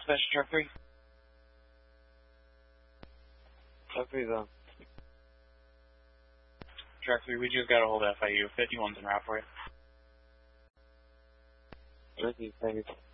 Dispatch track 3. Track 3 though. Track 3, we just got a hold of FIU. 51's en route for you. Thank you.